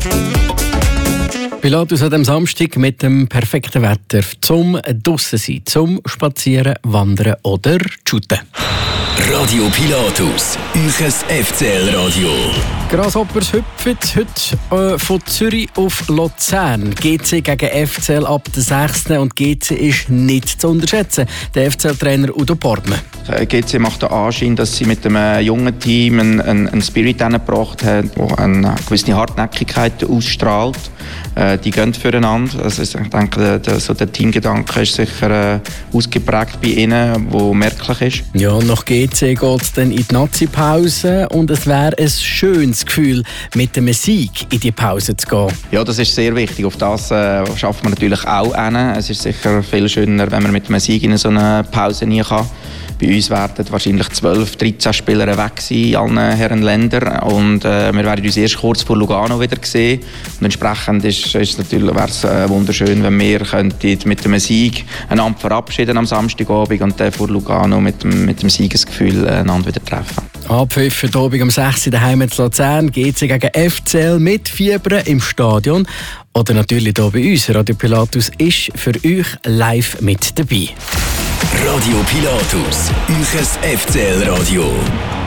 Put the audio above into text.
Pilatus an dem Samstag mit dem perfekten Wetter zum draussen sein, zum Spazieren, Wandern oder Shooten. Radio Pilatus, euches FCL-Radio. Grasshoppers hüpfen heute von Zürich auf Luzern. GC gegen FCL ab der 6. und GC ist nicht zu unterschätzen. Der FCL-Trainer Udo Portmann. GC macht den Anschein, dass sie mit einem jungen Team einen Spirit hineingebracht haben, der eine gewisse Hartnäckigkeit ausstrahlt. Die gehen füreinander. Also ich denke, der Teamgedanke ist sicher ausgeprägt bei ihnen, der merklich ist. Ja, nach GC geht es dann in die Nazi-Pause und es wäre ein schönes Gefühl, mit einem Sieg in die Pause zu gehen. Ja, das ist sehr wichtig. Auf das schafft man natürlich auch hin. Es ist sicher viel schöner, wenn man mit einem Sieg in so eine Pause nie kann. Bei uns werden wahrscheinlich 12, 13 Spieler weg sein in allen Herrenländern und wir werden uns erst kurz vor Lugano wieder sehen. Und entsprechend wäre es wunderschön, wenn wir mit einem Sieg einander verabschieden am Samstagabend und dann vor Lugano mit dem Siegesgefühl einander wieder treffen. Abpfiffen hier Abend um 6 in der Heimat Luzern, GC gegen FCL mit Fieber im Stadion. Oder natürlich hier bei uns. Radio Pilatus ist für euch live mit dabei. Radio Pilatus, euches FCL-Radio.